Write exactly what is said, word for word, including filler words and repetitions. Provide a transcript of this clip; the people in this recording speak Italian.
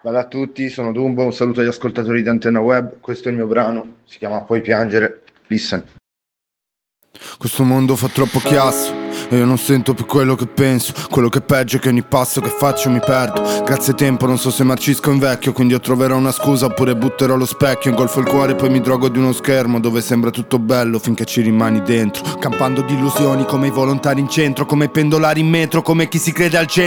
Bella a tutti, sono Dumbo, un saluto agli ascoltatori di Antenna Web, questo è il mio brano, si chiama Puoi piangere, listen. Questo mondo fa troppo chiasso e io non sento più quello che penso. Quello che è peggio è che ogni passo che faccio mi perdo. Grazie tempo, non so se marcisco o invecchio, quindi io troverò una scusa oppure butterò lo specchio. Ingolfo il cuore e poi mi drogo di uno schermo dove sembra tutto bello finché ci rimani dentro, campando di illusioni come i volontari in centro, come i pendolari in metro, come chi si crede al centro.